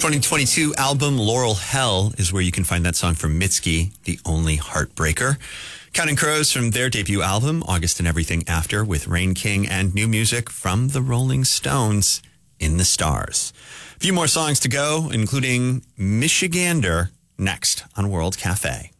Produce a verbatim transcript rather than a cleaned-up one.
twenty twenty-two album Laurel Hell is where you can find that song from Mitski, The Only Heartbreaker. Counting Crows from their debut album, August and Everything After, with Rain King, and new music from the Rolling Stones, In the Stars. A few more songs to go, including Michigander, next on World Cafe.